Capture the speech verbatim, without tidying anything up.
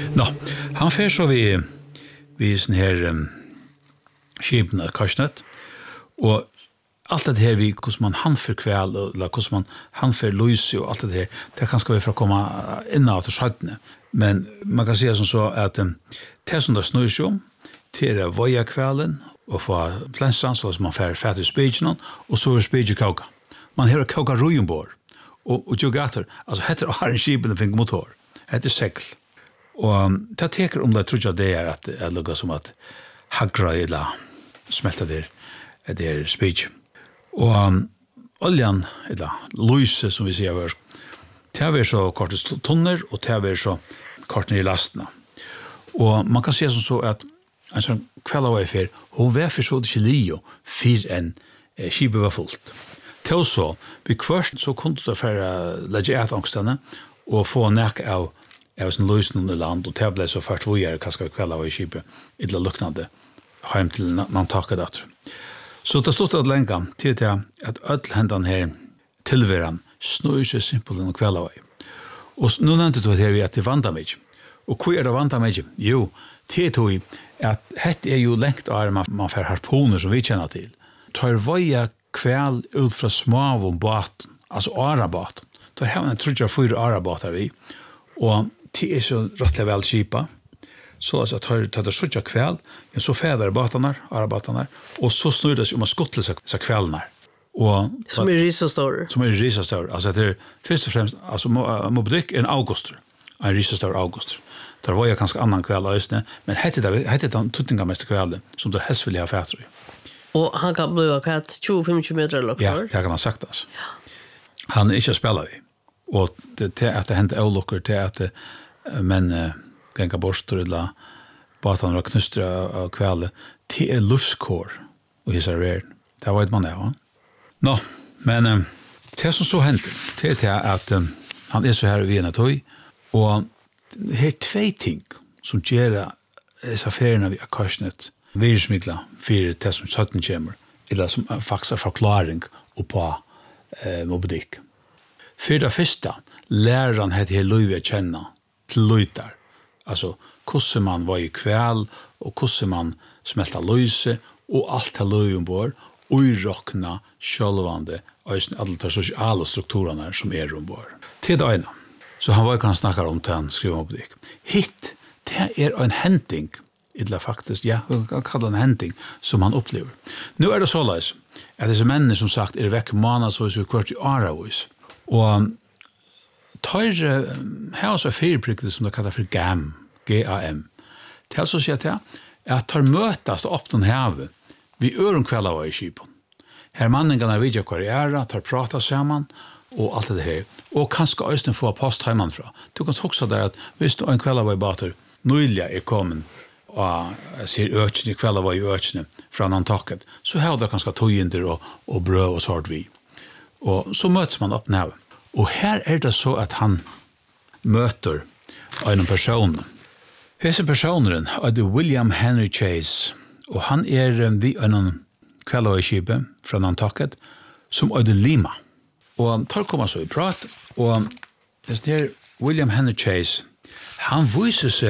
Nå, han fer så vi vi sån här um, skipna karsnet och allt det här vi hur man han för kväll eller hur man han för Louise och allt det här det kan ska vi för komma in att skjutne men man kan säga som så att um, det som det snurrar sig till det voja kvällen och få plänsan så som man får fattig speechen och så är speech koka man har koka rujumbor och och jag gator alltså heter har en skipen för motor heter segl och det teker om det tror jag det är att det lukar som att hagra eller smälta där det är speech och um, oljan eller lyse som vi säger var det är så kort tonner och det är så kort ner i lasterna och man kan se som så att en sån kvällavaffär hon var för så det lio för en eh, skibe var fullt till så vi kvörst så kunde det för lägga ut ångstarna och få näck av av sån lösning i land och det blev så fast vad gör kanske kvällava i skibe illa luktande hem till Nantucket där. Så det stod att länka till det att öll händan här tillvaran snöjer sig simpelt och kvällava. Och nu nämnde du att här vi att det vandrar mig. Och hur är det vandrar mig? Jo, det tog att det är ju längt och man, man får harponer som vi känner till. Tar varje kväll ut från små båt, alltså arabåt. Då har man tror jag fyra arabåtar vi. Och det är så rättligt väl skipa. Så att tar tar det sjutton kväll, men så fäder båtarna, arabåtarna och så snurrar det sig om att skottla sig så kvällarna. Och som är risastor. Som är risastor. Alltså det är först och främst alltså Mobbdick en august. En risastor august. Där var jag ganska annan kväll ösne, men hette det hette det tuttinga mest kvällen som det helst vill ha färt. Och han kan bli katt tjugo till tjugofem meter långt. Ja, det kan han sagt alltså. Ja. Han är inte spelar vi. Och det det att det hände olyckor till att men gänga borstor eller båtarna och knustra av kväll till är lufskår och hisa rör. Det var ett man ja. Nå, men det som så hände det är att um, han är så här i Vienna tog och det är två ting som gör dessa affärerna vid akarsnet virusmidla för det som sjutton kommer eller som faktiskt förklaring och på eh, Mobbdick. För det första lär han det här löjve känna till löjtar. Alltså hur man var i kväll och hur man smälta löjse och allt det löj ombord och i rockna självande och alla de sociala strukturerna som är ombord. Till det ena. Så han var ju kan snacka om det han skriver om det. Hit, det är en händning, eller faktiskt, ja, jag kallar en händning som han upplever. Nu är det så läs att dessa människor som sagt är väck månads så så kvart i Arawis. Och tar här så fyrprickligt som det kallas för G A M, G A M. Det är alltså så att jag tar mötas upp den här vi öron kvällar var i skipen. Här mannen kan vidja karriära, tar prata samman och allt det här. Och kanske östen få post hemifrån. Du kan också där att visst du en kväll var i bater, nöjliga är kommen och ser ökning kväll var i ökning från Nantucket. Så här där kanske tojinder och och bröd och sort vi. Och så möts man upp nu. Och här är det så att han möter en person. Hese personen är William Henry Chase och han är vi en kvällavarsskipe från Nantucket som är Lima. Och tar komma så i prat och det är William Henry Chase han visar sig